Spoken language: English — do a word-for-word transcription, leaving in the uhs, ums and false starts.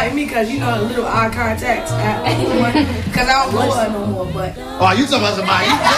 like me because you know a little eye contact. Because I don't go her no more. But oh, you talking about somebody? You